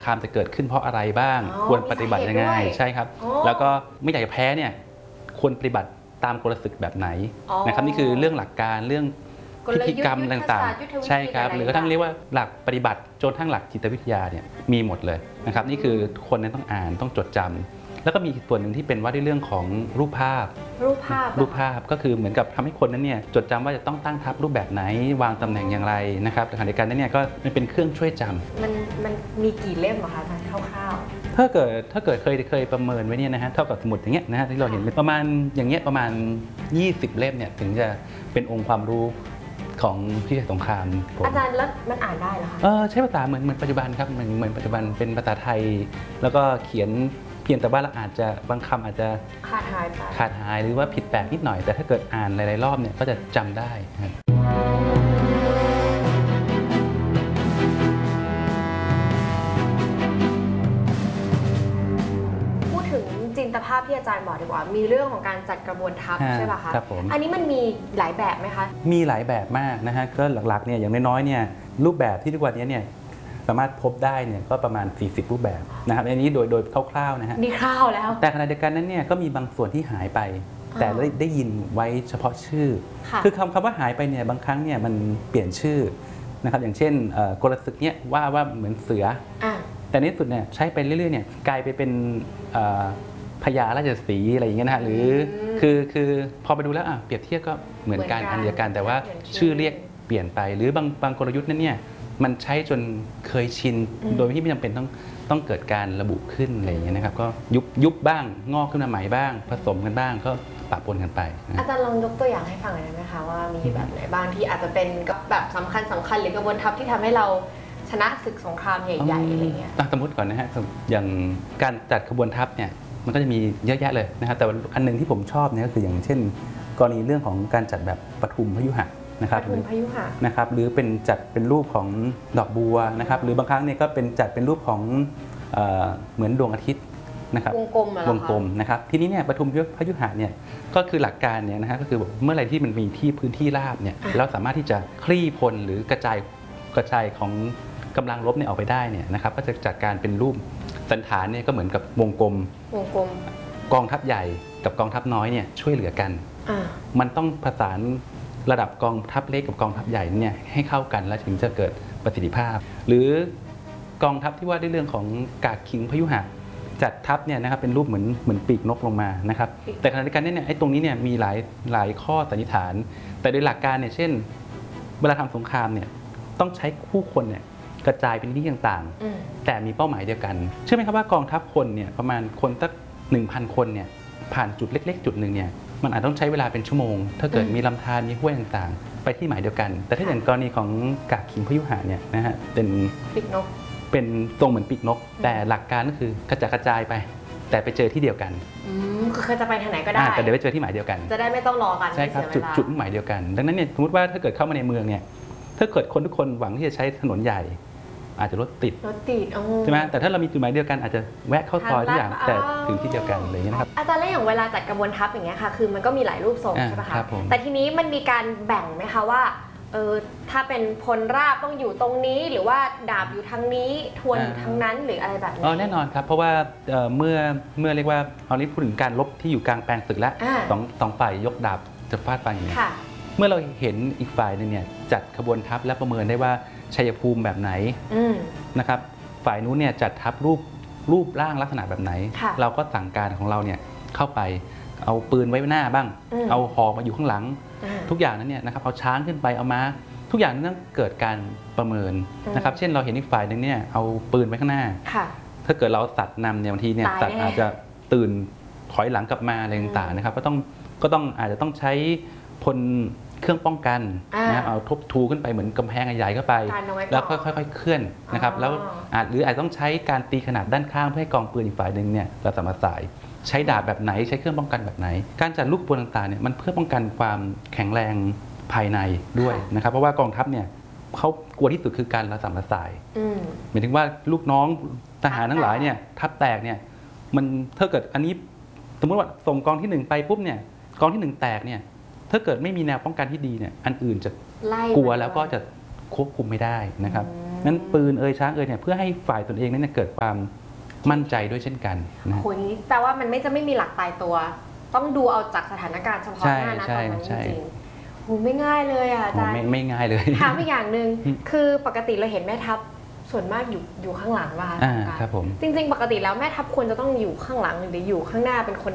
คามจะเกิดขึ้นเพราะอะไรบ้างควรปฏิบัติยังไงใช่ครับแล้วก็ไม่อยากจะแพ้เนี่ยควรปฏิบัติตามกลศึกแบบไหนนะครับนี่คือเรื่องหลักการเรื่องพิธีกรรมต่างๆใช่ครับหรือกระทั่งเรียกว่าหลักปฏิบัติจนทั้งหลักจิตวิทยาเนี่ยมีหมดเลยนะครับนี่คือทุกคนนั้นต้องอ่านต้องจดจำแล้วก็มีส่วนหนึ่งที่เป็นว่าด้วยเรื่องของรูปภาพก็คือเหมือนกับทำให้คนนั้นเนี่ยจดจำว่าจะต้องตั้งทับรูปแบบไหนวางตำแหน่งอย่างไรนะครับในขณะเดียวกันนั้นเนี่ยก็มันเป็นเครื่องช่วยจำมันมีกี่เล่มอะคะคร่าวๆถ้าเกิดเคยประเมินไว้เนี่ยนะฮะเท่ากับสมุดอย่างเงี้ยนะฮะที่เราเห็นประมาณอย่างเงี้ยประมาณ20เล่มเนี่ยถึงจะเป็นองค์ความรู้ของพิชัยสงครามอาจารย์แล้วมันอ่านได้เหรอคะใช้ภาษาเหมือนปัจจุบันครับเหมือนปัจจุบันเป็นภาษาไทยแล้วก็เขียนเพียงแต่ว่าเราอาจจะบางคำอาจจะขาดหายหรือว่าผิดแปลกนิดหน่อยแต่ถ้าเกิดอ่านหลายๆรอบเนี่ยก็จะจำได้พูดถึงจินตภาพที่อาจารย์บอกดีกว่ามีเรื่องของการจัดกระบวนทัพใช่ป่ะคะอันนี้มันมีหลายแบบไหมคะมีหลายแบบมากนะฮะก็หลักๆเนี่ยอย่างน้อยๆเนี่ยรูปแบบที่ทุกวันนี้เนี่ยสามารถพบได้เนี่ยก็ประมาณ40รูปแบบนะครับอันนี้โดยคร่าวๆนะฮะนี่คร่าวแล้วแต่ขณะเดียวกันนั้นเนี่ยก็มีบางส่วนที่หายไปแต่ได้ยินไว้เฉพาะชื่อคือคำว่าหายไปเนี่ยบางครั้งเนี่ยมันเปลี่ยนชื่อนะครับอย่างเช่นกลศึกเนี่ยว่าเหมือนเสือแต่ในที่สุดเนี่ยใช้ไปเรื่อยๆเนี่ยกลายไปเป็นพญาราชสีห์อะไรอย่างเงี้ยนะฮะหรือคือพอไปดูแล้วเปรียบเทียบก็เหมือนกันอันเดียวกันแต่ว่าชื่อเรียกเปลี่ยนไปหรือบางกลยุทธ์นั้นเนี่ยมันใช้จนเคยชินโดยที่ไม่จำเป็นต้องเกิดการระบุขึ้นอะไรอย่างเงี้ยนะครับก็ยุบบ้างงอกขึ้นมาใหม่บ้างผสมกันบ้างก็ปะปนกันไปอาจารย์ลองยกตัวอย่างให้ฟังหน่อยได้ไหมคะว่ามีแบบไหนบ้างที่อาจจะเป็นแบบสำคัญหรือกระบวนทัพที่ทำให้เราชนะศึกสงครามใหญ่ๆอะไรเงี้ยสมมติก่อนนะฮะอย่างการจัดขบวนทัพเนี่ยมันก็จะมีเยอะแยะเลยนะครับแต่อันนึงที่ผมชอบเนี่ยก็คืออย่างเช่นกรณีเรื่องของการจัดแบบปทุมพยุหะนะครับหรือเป็นจัดเป็นรูปของดอกบัวนะครับหรือบางครั้งเนี่ยก็เป็นจัดเป็นรูปของเหมือนดวงอาทิตย์นะครับวงกลมนะครับทีนี้เนี่ยปทุมพยุหะเนี่ยก็คือหลักการเนี่ยนะฮะก็คือเมื่อไรที่มันมีที่พื้นที่ราบเนี่ยเราสามารถที่จะคลี่พลหรือกระจายของกำลังรบเนี่ยออกไปได้เนี่ยนะครับก็จะจัดการเป็นรูปสันฐานเนี่ยก็เหมือนกับวงกลมกองทัพใหญ่กับกองทัพน้อยเนี่ยช่วยเหลือกันมันต้องผสานระดับกองทัพเล็กกับกองทัพใหญ่เนี่ยให้เข้ากันแล้วถึงจะเกิดประสิทธิภาพหรือกองทัพที่ว่าด้วยเรื่องของกาคิงพยุหะจัดทัพเนี่ยนะครับเป็นรูปเหมือนปีกนกลงมานะครับแต่ขณะเดียวกันเนี่ยไอ้ตรงนี้เนี่ยมีหลายข้อสันนิษฐานแต่โดยหลักการเนี่ยเช่นเวลาทำสงครามเนี่ยต้องใช้ผู้คนเนี่ยกระจายเป็นที่ต่างๆแต่มีเป้าหมายเดียวกันเชื่อไหมครับว่ากองทัพคนเนี่ยประมาณคนสัก 1,000 คนเนี่ยผ่านจุดเล็กๆจุดหนึ่งเนี่ยมันอาจต้องใช้เวลาเป็นชั่วโมงถ้าเกิดมีลำธารมีห้วยต่างๆไปที่หมายเดียวกันแต่ถ้าอย่างกรณีของกาคิงพยุหะเนี่ยนะฮะเป็นปีกนกเป็นทรงเหมือนปีกนกแต่หลักการก็คือกระจายไปแต่ไปเจอที่เดียวกันคือจะไปทางไหนก็ได้แต่เดี๋ยวไปเจอที่หมายเดียวกันจะได้ไม่ต้องรอกันใช่ครับจุดหมายเดียวกันดังนั้นเนี่ยสมมติว่าถ้าเกิดเข้ามาในเมืองเนี่ยถ้าเกิดคนทุกคนหวังที่จะใช้ถนนใหญ่อาจจะรถติดใช่ไหมแต่ถ้าเรามีจุดหมายเดียวกันอาจจะแวะเข้าซอยทุกอย่างแต่ถึงที่เดียวกันเลยนะครับอาจารย์แล้วอย่างเวลาจัดกระบวนทัพอย่างเงี้ยค่ะคือมันก็มีหลายรูปทรงใช่ไหมคะแต่ทีนี้มันมีการแบ่งไหมคะว่าถ้าเป็นพลราบต้องอยู่ตรงนี้หรือว่าดาบอยู่ทางนี้ทวนอยู่ทางนั้นหรืออะไรแบบนี้แน่นอนครับเพราะว่าเมื่อเรียกว่าเอานี้พูดถึงการรบที่อยู่กลางแปลงศึกแล้วสองฝ่ายยกดาบจะฟาดฟันอย่างนี้เมื่อเราเห็นอีกฝ่ายนึงเนี่ยจัดขบวนทัพและประเมินได้ว่าชัยภูมิแบบไหนนะครับฝ่ายนู้นเนี่ยจัดทัพรูปร่างลักษณะแบบไหนเราก็สั่งการของเราเนี่ยเข้าไปเอาปืนไว้หน้าบ้างเอาหอกมาอยู่ข้างหลังทุกอย่างนั้นเนี่ยนะครับเอาช้างขึ้นไปเอาม้าทุกอย่างนั้นต้องเกิดการประเมินนะครับเช่นเราเห็นอีกฝ่ายนึงเนี่ยเอาปืนไว้ข้างหน้าถ้าเกิดเราสัตว์นำเนี่ยบางทีเนี่ยสัตว์อาจจะตื่นถอยหลังกลับมาอะไรต่างๆนะครับก็ต้องอาจจะต้องใช้พลเครื่องป้องกันนะเอาทบทูขึ้นไปเหมือนกำแพงใหญ่เข้าไปแล้วค่อยๆเคลื่อนนะครับแล้วหรืออาจต้องใช้การตีขนาดด้านข้างเพื่อให้กองปืนอีกฝ่ายหนึ่งเนี่ยเราสามารถสายใช้ดาบแบบไหนใช้เครื่องป้องกันแบบไหนการจัดลูกปืนต่างๆเนี่ยมันเพื่อป้องกันความแข็งแรงภายในด้วยนะครับเพราะว่ากองทัพเนี่ยเขากลัวที่สุดคือการระสำระสายหมายถึงว่าลูกน้องทหารทั้งหลายเนี่ยทัพแตกเนี่ยมันถ้าเกิดอันนี้สมมติว่าส่งกองที่1ไปปุ๊บเนี่ยกองที่1แตกเนี่ยถ้าเกิดไม่มีแนวป้องกันที่ดีเนี่ยอันอื่นจะกลัวแล้วก็จะควบคุมไม่ได้นะครับนั้นปืนช้างเนี่ยเพื่อให้ฝ่ายตนเองนั้นเกิดความมั่นใจด้วยเช่นกันนะโหนี้แปลว่ามันไม่มีหลักตายตัว ต้องดูเอาจากสถานการณ์เฉพาะหน้านะตอนนั้นจริงๆโหไม่ง่ายเลยอาจารย์ไม่ง่ายเลยถามอีกอย่างหนึ่งคือปกติเราเห็นแม่ทัพส่วนมากอยู่ข้างหลังว่าครับผมจริงๆปกติแล้วแม่ทัพควรจะต้องอยู่ข้างหลังหรืออยู่ข้างหน้าเป็นคน